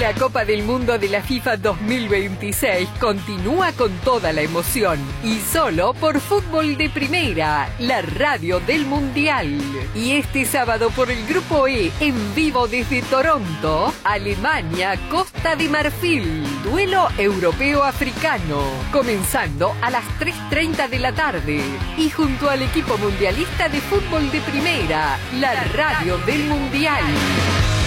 La Copa del Mundo de la FIFA 2026 continúa con toda la emoción y solo por Fútbol de Primera, la radio del Mundial. Y este sábado por el Grupo E, en vivo desde Toronto, Alemania, Costa de Marfil, duelo europeo-africano, comenzando a las 3:30 de la tarde. Y junto al equipo mundialista de Fútbol de Primera, la radio del Mundial.